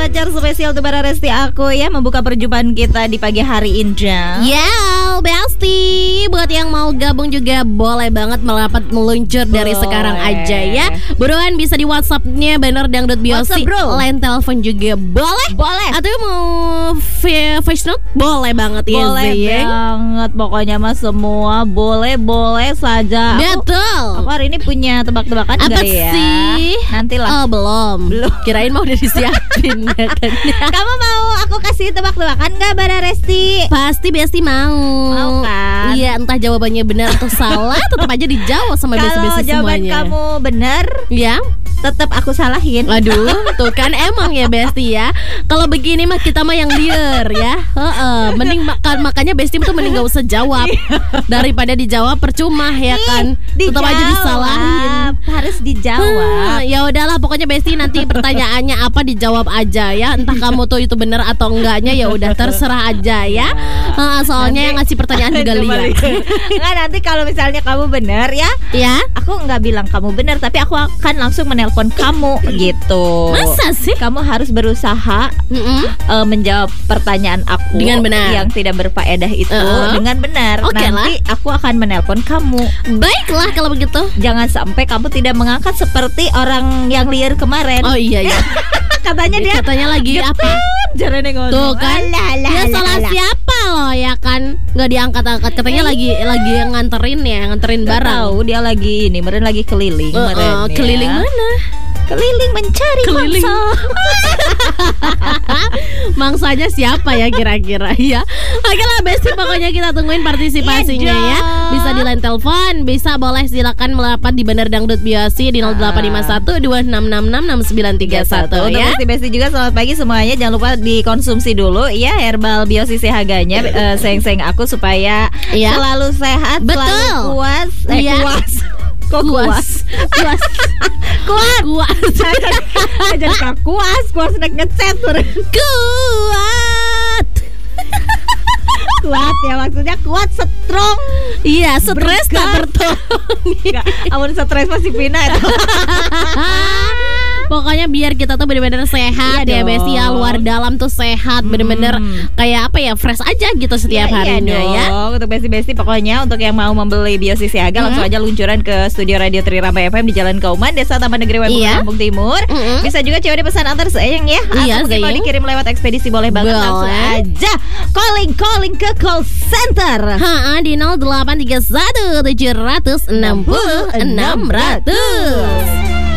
voucher spesial untuk Bara Resti aku ya, membuka perjumpaan kita di pagi hari Indra. Besti, buat yang mau gabung juga boleh banget meluncur dari sekarang aja ya. Buruan bisa di WhatsApp-nya Bener Dangdut Biosi. Line telepon juga boleh. Atau mau voice note boleh banget ya. Boleh banget, pokoknya mah semua boleh saja. Betul. Aku hari ini punya tebak-tebakan apa ya? sih? Nantilah. Oh belum. Kirain mau udah disiapin ya kan? Kamu mau aku kasih tebak-tebakan nggak Bara Resti? Pasti Besti mau. Mau kan? Iya, entah jawabannya benar atau salah, tetap aja dijawab sama Besti semuanya. Kalau jawaban kamu benar, ya tetap aku salahin. Aduh, tuh kan emang ya Besti ya. Kalau begini mah kita mah yang liar ya. Mending makanya Besti tuh mending gak usah jawab daripada dijawab percuma ya kan. Tetap aja disalahin. Harus dijawab. Ya udahlah, pokoknya Besti nanti pertanyaannya apa dijawab aja ya. Entah kamu tuh itu benar atau enggaknya ya udah terserah aja ya. Soalnya nanti, yang ngasih pertanyaan juga liar. Nggak, nanti kalau misalnya kamu benar ya, aku nggak bilang kamu benar, tapi aku akan langsung menelpon kamu gitu. Masa sih? Kamu harus berusaha menjawab pertanyaan aku dengan benar, yang tidak berfaedah itu dengan benar. Nanti aku akan menelpon kamu. Baiklah kalau begitu. Jangan sampai kamu tidak mengangkat seperti orang yang liar kemarin. Oh iya. Katanya lagi apa? Tuh kan, ya salah siapa loh ya kan, nggak diangkat-angkat. Katanya lagi nganterin barang. Tahu dia lagi meren lagi keliling. Keliling mana? Keliling mencari mangsa. Mangsanya siapa ya kira-kira ya? Oke lah Besti, pokoknya kita tungguin partisipasinya ya. Bisa di line telepon, bisa boleh silakan melapat di Bener Dangdut Biosi di 0851 2666 6931 ya. Untuk Besti juga selamat pagi semuanya. Jangan lupa dikonsumsi dulu ya herbal Biosi Sehaganya. Sayang aku supaya selalu sehat, selalu puas. Kok kuas? Jangan kuas naik ngecet turun. Kuat ya, maksudnya kuat, strong. Iya, stres tak bertolong. Amun stres masih pina itu. Pokoknya biar kita tuh bener-bener sehat ya Besti ya, luar dalam tuh sehat, bener-bener kayak apa ya, fresh aja gitu setiap harinya ya. Untuk Besti pokoknya untuk yang mau membeli Biosi Siaga langsung aja luncuran ke studio Radio Trirama FM di Jalan Kauman, Desa Taman Negeri Wembung, Lampung Timur. Bisa juga COD pesan antar sayang ya. Atau mau dikirim lewat ekspedisi boleh banget. Langsung aja calling ke call center. Di 0831 760 600.